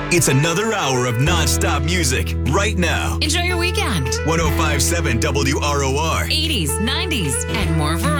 It's another hour of non-stop music right now. Enjoy your weekend. 105.7 WROR. 80s, 90s, and more variety.